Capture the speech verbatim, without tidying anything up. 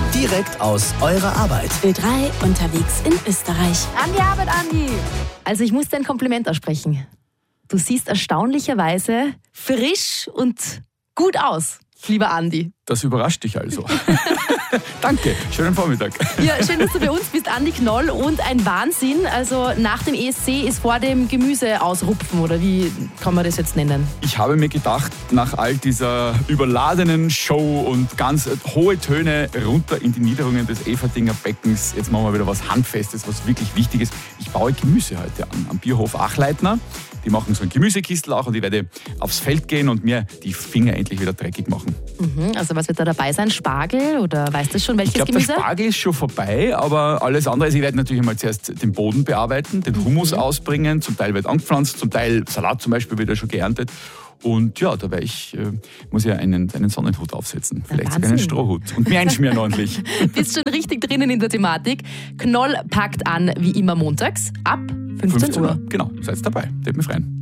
Direkt aus eurer Arbeit. Ö drei unterwegs in Österreich. An die Arbeit, Andi! Also ich muss dir ein Kompliment aussprechen. Du siehst erstaunlicherweise frisch und gut aus, lieber Andi. Das überrascht dich also. Danke, schönen Vormittag. Ja, schön, dass du bei uns bist, Andi Knoll. Und ein Wahnsinn, also nach dem E S C ist vor dem Gemüse ausrupfen, oder wie kann man das jetzt nennen? Ich habe mir gedacht, nach all dieser überladenen Show und ganz hohe Töne runter in die Niederungen des Everdinger Beckens, jetzt machen wir wieder was Handfestes, was wirklich Wichtiges. Ich baue Gemüse heute an, am Bierhof Achleitner. Die machen so ein Gemüsekistel auch und ich werde aufs Feld gehen und mir die Finger endlich wieder dreckig machen. Mhm, also was wird da dabei sein? Spargel oder weißt du schon, welches ich glaub, Gemüse? Der Spargel ist schon vorbei, aber alles andere, also ich werde natürlich einmal zuerst den Boden bearbeiten, den Humus mhm. ausbringen, zum Teil wird angepflanzt, zum Teil Salat zum Beispiel wird ja schon geerntet. Und ja, da ich, äh, muss ich einen, einen Sonnenhut aufsetzen, vielleicht sogar einen Strohhut und mir einschmieren ordentlich. Bist schon richtig drinnen in der Thematik. Knoll packt an, wie immer montags, ab fünfzehn Uhr. Genau, seid dabei, würde mich freuen.